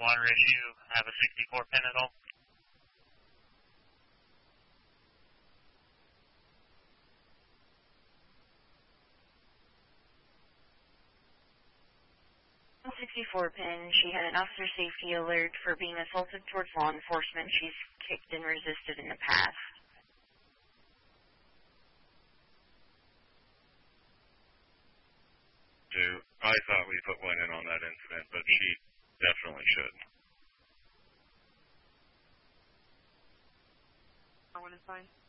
water issue, have a 64 pin at all? On 64 pin, she had an officer safety alert for being assaulted towards law enforcement. She's kicked and resisted in the past. I thought we put one in on that incident, but she definitely should. One is fine.